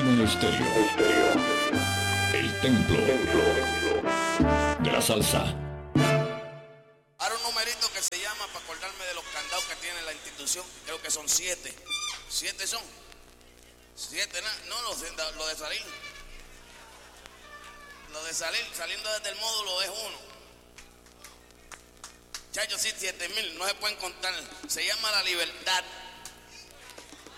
Estéreo. El templo de la salsa. Ahora un numerito que se llama, para acordarme de los candados que tiene la institución, creo que son 7. 7 son. 7, no, lo de salir. Lo de salir, saliendo desde el módulo es 1. Chacho, sí, 7,000, no se pueden contar. Se llama La Libertad.